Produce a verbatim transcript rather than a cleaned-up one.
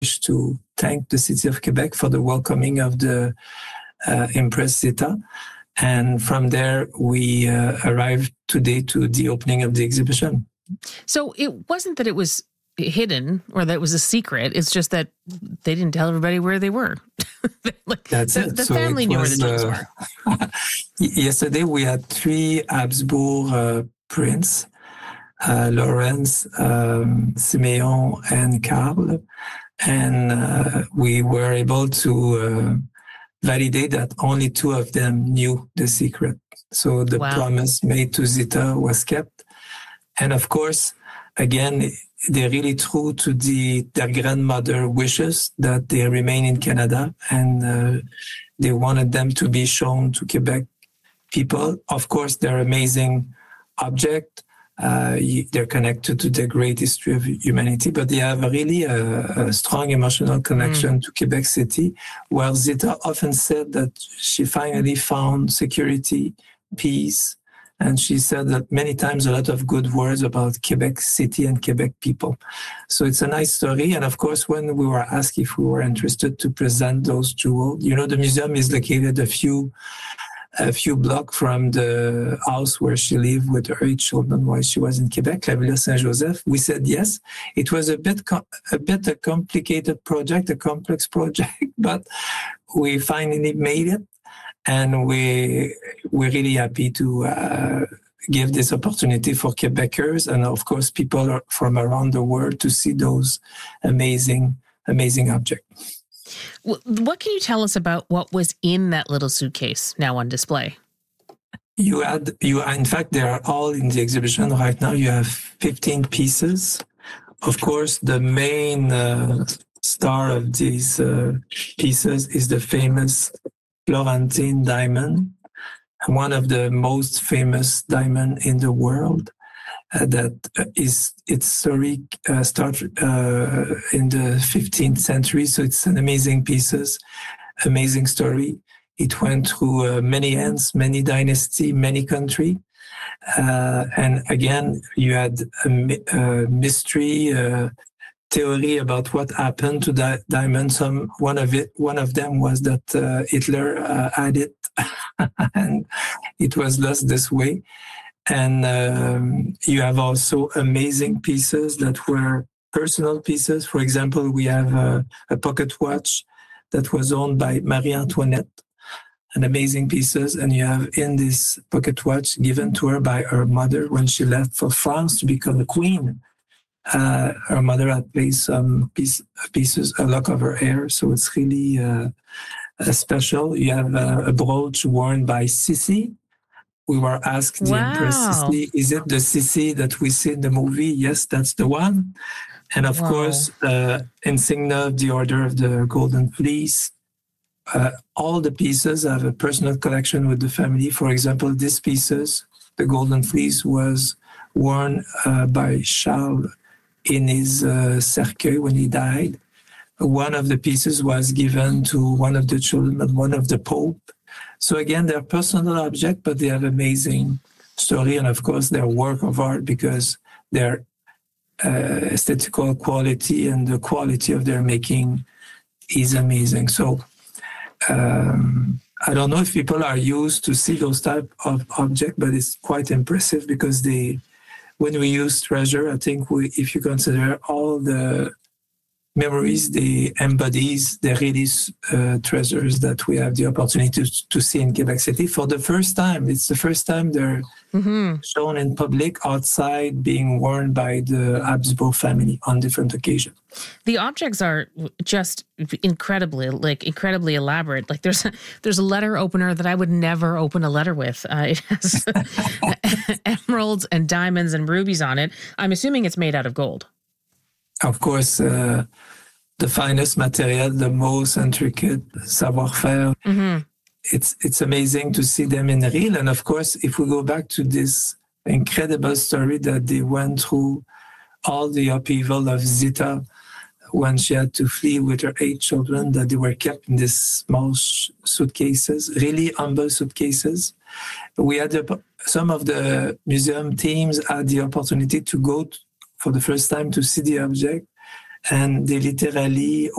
to thank the city of Quebec for the welcoming of the uh, Empress Zita. And from there, we uh, arrived today to the opening of the exhibition. So it wasn't that it was hidden or that it was a secret. It's just that they didn't tell everybody where they were. Like, That's the, it. the so family knew was, where the jewels uh, were. Yesterday, we had three Habsburg uh, princes, uh, Lawrence, um, Simeon, and Karl. And uh, we were able to uh, validate that only two of them knew the secret. So the Wow. promise made to Zita was kept. And of course, again, they're really true to the their grandmother wishes that they remain in Canada, and uh, they wanted them to be shown to Quebec people. Of course, they're amazing object. Uh, they're connected to the great history of humanity, but they have a really a, a strong emotional connection mm. to Quebec City, where Zita often said that she finally found security, peace, and she said that many times a lot of good words about Quebec City and Quebec people. So it's a nice story. And of course, when we were asked if we were interested to present those jewels, you know, the museum is located a few a few blocks from the house where she lived with her eight children while she was in Quebec, La Villa Saint-Joseph. We said yes. It was a bit com- a bit a complicated project, a complex project, but we finally made it. And we, we're really happy to uh, give this opportunity for Quebecers and, of course, people from around the world to see those amazing, amazing objects. What can you tell us about what was in that little suitcase now on display? You had, you in fact, they are all in the exhibition right now. You have fifteen pieces. Of course, the main uh, star of these uh, pieces is the famous Florentine diamond, one of the most famous diamonds in the world. Uh, that uh, is its story uh, started uh, in the fifteenth century, so it's an amazing pieces, amazing story. It went through uh, many hands, many dynasty, many country, uh, and again you had a, a mystery uh, theory about what happened to that diamond. Some one of it, one of them was that uh, Hitler uh, had it, and it was lost this way. And um, you have also amazing pieces that were personal pieces. For example, we have a, a pocket watch that was owned by Marie Antoinette, an amazing pieces. And you have in this pocket watch given to her by her mother when she left for France to become a queen. Uh, her mother had placed some piece, pieces, a lock of her hair. So it's really uh, uh, special. You have uh, a brooch worn by Sissi. We were asked the wow. Empress Sissi, is it the Sissi that we see in the movie? Yes, that's the one. And of wow. course, uh, insignia of the Order of the Golden Fleece. Uh, all the pieces have a personal collection with the family. For example, these pieces, the Golden Fleece was worn uh, by Charles in his uh, cercueil when he died. One of the pieces was given to one of the children, one of the Pope. So again, they're personal objects, but they have amazing story. And of course, they're work of art because their uh, aesthetical quality and the quality of their making is amazing. So um, I don't know if people are used to see those type of objects, but it's quite impressive because they, when we use treasure, I think we, if you consider all the memories, they embodies the really uh, treasures that we have the opportunity to, to see in Quebec City for the first time. It's the first time they're mm-hmm. shown in public outside, being worn by the Habsburg family on different occasions. The objects are just incredibly, like incredibly elaborate. Like there's a, there's a letter opener that I would never open a letter with. Uh, it has emeralds and diamonds and rubies on it. I'm assuming it's made out of gold. Of course, uh, the finest material, the most intricate savoir-faire. Mm-hmm. It's it's amazing to see them in real. And of course, if we go back to this incredible story that they went through all the upheaval of Zita when she had to flee with her eight children, that they were kept in these small sh- suitcases, really humble suitcases. We had the, some of the museum teams had the opportunity to go to, for the first time to see the object. and they literally